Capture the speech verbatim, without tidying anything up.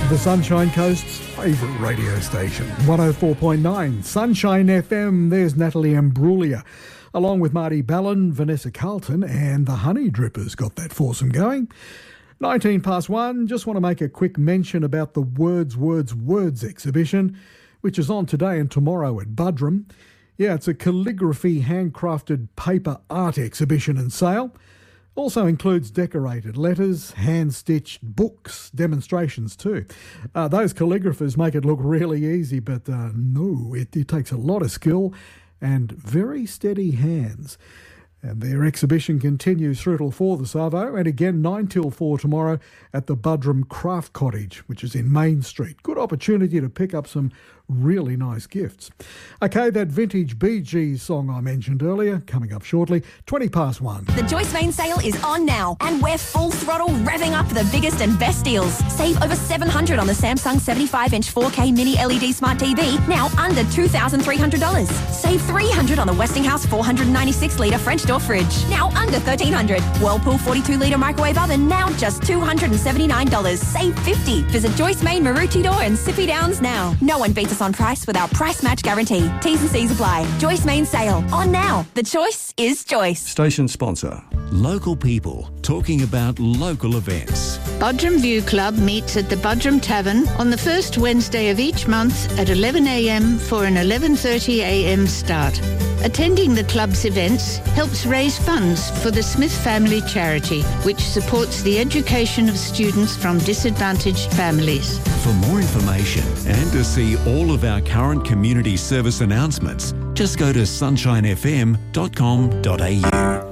The Sunshine Coast's favourite radio station, one oh four point nine Sunshine F M. There's Natalie Imbruglia, along with Marty Ballin, Vanessa Carlton and the Honey Drippers got that foursome going. nineteen past one, just want to make a quick mention about the Words, Words, Words exhibition, which is on today and tomorrow at Buderim. Yeah, it's a calligraphy handcrafted paper art exhibition and sale. Also includes decorated letters, hand-stitched books, demonstrations too. Uh, those calligraphers make it look really easy, but uh, no, it, it takes a lot of skill and very steady hands. And their exhibition continues through till four this arvo, and again nine till four tomorrow at the Buderim Craft Cottage, which is in Main Street. Good opportunity to pick up some really nice gifts. Okay, that vintage Bee Gees song I mentioned earlier, coming up shortly, twenty past one. The Joyce Main sale is on now, and we're full throttle revving up the biggest and best deals. Save over seven hundred dollars on the Samsung seventy-five inch four K Mini L E D Smart T V, now under two thousand three hundred dollars. Save three hundred dollars on the Westinghouse four hundred ninety-six litre French door fridge, now under thirteen hundred dollars. Whirlpool forty-two litre microwave oven, now just two hundred seventy-nine dollars. Save fifty dollars. Visit Joyce Main, Maroochydore and Sippy Downs now. No one beats us on price with our price match guarantee. T's and C's apply. Joyce Main sale, on now. The choice is Joyce. Station sponsor. Local people talking about local events. Buderim View Club meets at the Buderim Tavern on the first Wednesday of each month at eleven a m for an eleven thirty a m start. Attending the club's events helps raise funds for the Smith Family Charity, which supports the education of students from disadvantaged families. For more information and to see all of our current community service announcements, just go to sunshine f m dot com dot a u.